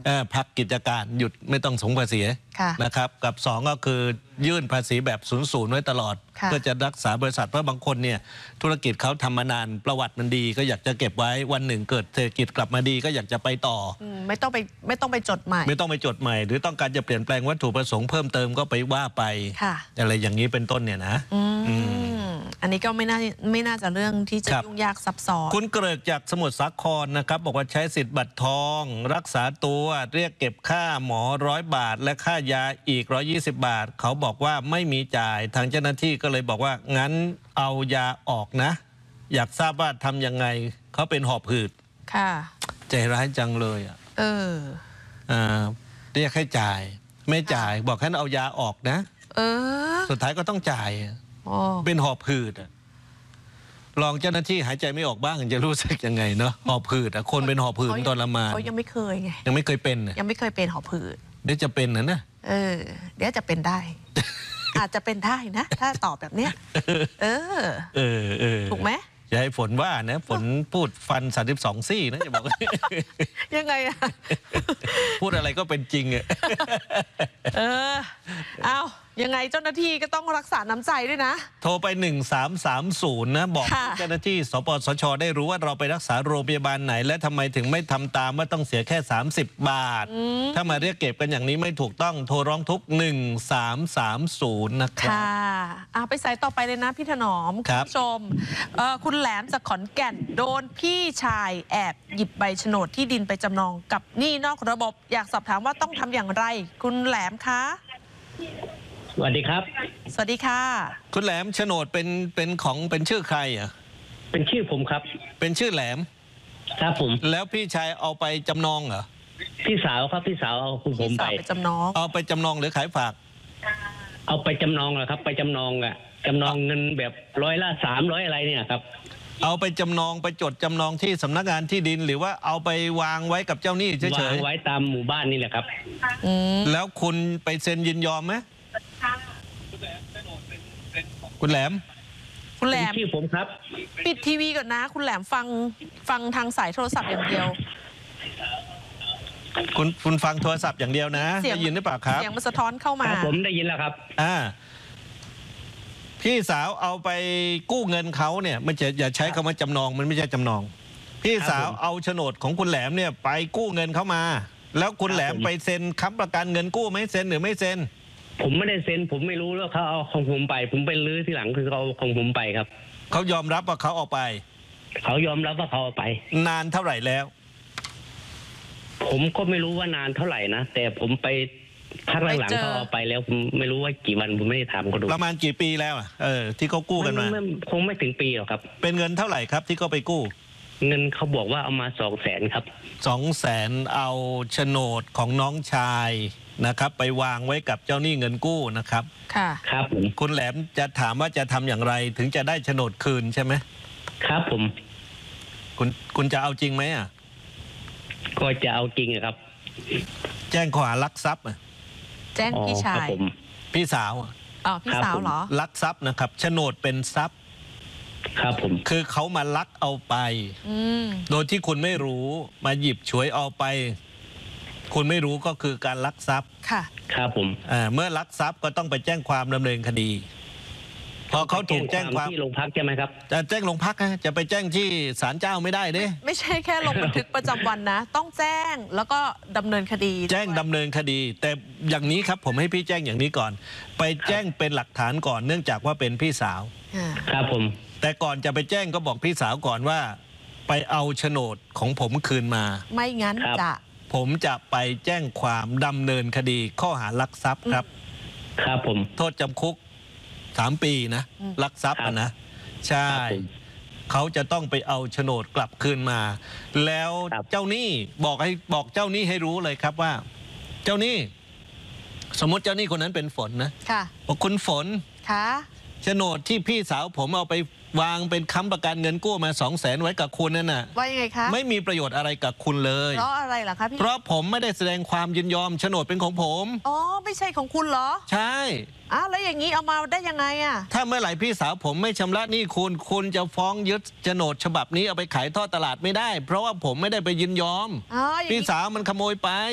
พักกิจการหยุดไม่ต้องส่งภาษีนะครับกับ2ก็คือยื่นภาษีแบบ00ไว้ตลอดเพื่อจะรักษาบริษัทเพราะบางคนเนี่ยธุรกิจเขาทำมานานประวัติมันดีก็อยากจะเก็บไว้วันหนึ่งเกิดเศรษฐกิจกลับมาดีก็อยากจะไปต่อไม่ต้องไปจดใหม่หรือต้องการจะเปลี่ยนแปลงวัตถุประสงค์เพิ่มเติมก็ไปว่าไปอะไรอย่างนี้เป็นต้นเนี่ยนะอันนี้ก็ไม่น่าจะเรื่องที่จะยุ่งยากซับซ้อนคุณเกริกจากสมุทรสาครนะครับบอกว่าใช้สิทธิ์บัตรทองรักษาตัวเรียกเก็บค่าหมอ100 บาทและค่ายาอีก120 บาทเขาบอกว่าไม่มีจ่ายทางเจ้าหน้าที่ก็เลยบอกว่างั้นเอายาออกนะอยากทราบว่าทำยังไงเขาเป็นหอบหืดค่ะใจร้ายจังเลยเรียกให้จ่ายไม่จ่ายบอกให้เอายาออกนะสุดท้ายก็ต้องจ่ายเป็นหอบหืดลองเจ้าหน้าที่หายใจไม่ออกบ้างจะรู้สึกยังไงเนาะหอบหืดคนเป็นหอบหืดทรมานเขายังไม่เคยไงยังไม่เคยเป็นยังไม่เคยเป็นหอบหืดเดี๋ยวจะเป็นนะเดี๋ยวจะเป็นได้ อาจจะเป็นได้นะถ้าตอบแบบเนี้ยถูกไหมอย่าให้ฝนว่านะฝนพูดฟัน32 ซี่นะจะบอกยังไงพูดอะไรก็เป็นจริงเอายังไงเจ้าหน้าที่ก็ต้องรักษาน้ำใจด้วยนะโทรไป1330นะบอกเจ้าหน้าที่สปสชได้รู้ว่าเราไปรักษาโรงพยาบาลไหนและทำไมถึงไม่ทำตามว่าต้องเสียแค่30 บาทถ้ามาเรียกเก็บกันอย่างนี้ไม่ถูกต้องโทรร้องทุกข์1330นะครับไปสายต่อไปเลยนะพี่ถนอมคุณผู้ชมคุณแหลมจากขอนแก่นโดนพี่ชายแอบหยิบใบโฉนดที่ดินไปจำนองกับหนี้นอกระบบอยากสอบถามว่าต้องทำอย่างไรคุณแหลมคะสวัสดีครับสวัสดีค่ะคุณแหลมโฉนดเป็นชื่อใครเป็นชื่อผมครับเป็นชื่อแหลมครับผมแล้วพี่ชายเอาไปจำนองเหรอพี่สาวครับพี่สาวเอาคุณผมไปจำนองเอาไปจำนองหรือขายฝากเอาไปจำนองเหรอครับไปจำนองจำนองเงินแบบ300อะไรเนี่ยครับเอาไปจำนองไปจดจำนองที่สำนักงานที่ดินหรือว่าเอาไปวางไว้กับเจ้าหนี้เฉยวางไว้ตามหมู่บ้านนี่แหละครับแล้วคุณไปเซ็นยินยอมไหมคุณแหลมชื่อผมครับปิดทีวีก่อนนะคุณแหลมฟังทางสายโทรศัพท์อย่างเดียวคุณฟังโทรศัพท์อย่างเดียวนะได้ยินหรือเปล่าครับเสียงมันสะท้อนเข้ามาผมได้ยินแล้วครับพี่สาวเอาไปกู้เงินเขาเนี่ยไม่ใช่อย่าใช้คำว่าจำนองมันไม่ใช่จำนองพี่สาวเอาโฉนดของคุณแหลมเนี่ยไปกู้เงินเขามาแล้วคุณแหลมไปเซ็นค้ำประกันเงินกู้ไหมเซ็นหรือไม่เซ็นผมไม่ได้เซ็นผมไม่รู้แล้วเขาเอาของผมไปผมไปลื้อทีหลังคือเขาเอาของผมไปครับเขายอมรับว่าเขาเอาไปเขายอมรับว่าเขาเอาไปนานเท่าไหร่แล้วผมก็ไม่รู้ว่านานเท่าไหร่นะแต่ผมไปพักหลังๆเขาเอาไปแล้วผมไม่รู้ว่ากี่วันผมไม่ได้ถามเขาดูประมาณกี่ปีแล้วที่เขากู้กันมาคงไม่ถึงปีหรอกครับเป็นเงินเท่าไหร่ครับที่เขาไปกู้เงินเขาบอกว่าเอามา200,000ครับ 200,000เอาโฉนดของน้องชายนะครับไปวางไว้กับเจ้าหนี้เงินกู้นะครับค่ะครับคุณแหลมจะถามว่าจะทำอย่างไรถึงจะได้โฉนดคืนใช่ไหมครับผมคุณจะเอาจริงไหมก็จะเอาจริงครับแจ้งข้อหาลักทรัพย์แจ้งพี่ชายพี่สาวพี่สาวเหรอลักทรัพย์นะครับโฉนดเป็นทรัพย์ครับผมคือเขามาลักเอาไปโดยที่คุณไม่รู้มาหยิบฉวยเอาไปคุณไม่รู้ก็คือการลักทรัพย์ค่ะครับผมเมื่อลักทรัพย์ก็ต้องไปแจ้งความดำเนินคดีพอเขาถูกแจ้งความที่โรงพักใช่ไหมครับจะแจ้งโรงพักจะไปแจ้งที่ศาลเจ้าไม่ได้เด้ไม่ใช่แค่ลงบันทึกประจำวันนะต้องแจ้งแล้วก็ดำเนินคดีแจ้งดำเนินคดีแต่อย่างนี้ครับผมให้พี่แจ้งอย่างนี้ก่อนไปแจ้งเป็นหลักฐานก่อนเนื่องจากว่าเป็นพี่สาวครับผมแต่ก่อนจะไปแจ้งก็บอกพี่สาวก่อนว่าไปเอาโฉนดของผมคืนมาไม่งั้นผมจะไปแจ้งความดำเนินคดีข้อหาลักทรัพย์ครับครับผมโทษจำคุก3 ปีนะลักทรัพย์นะใช่เขาจะต้องไปเอาโฉนดกลับคืนมาแล้วเจ้าหนี้บอกเจ้าหนี้ให้รู้เลยครับว่าเจ้าหนี้สมมติเจ้าหนี้คนนั้นเป็นฝนนะบอกคุณฝนโฉนดที่พี่สาวผมเอาไปวางเป็นค้ำประกันเงินกู้มา200,000ไว้กับคุณนั่นน่ะว่ายังไงคะไม่มีประโยชน์อะไรกับคุณเลยเพราะอะไรล่ะคะพี่เพราะผมไม่ได้แสดงความยินยอมโฉนดเป็นของผมไม่ใช่ของคุณเหรอใช่แล้วอย่างนี้เอามาได้ยังไงถ้าเมื่อไหร่พี่สาวผมไม่ชำระหนี้คุณจะฟ้องยึดโฉนดฉบับนี้เอาไปขายทอดตลาดไม่ได้เพราะว่าผมไม่ได้ไปยินยอมพี่สาวมันขโมยไป